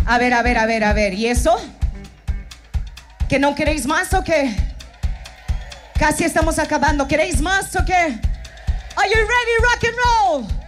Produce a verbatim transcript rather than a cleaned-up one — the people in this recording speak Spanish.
A ver, a ver, a ver, a ver. ¿Y eso? ¿Que no queréis más o qué? Casi estamos acabando. ¿Queréis más o qué? Are you ready, rock and roll?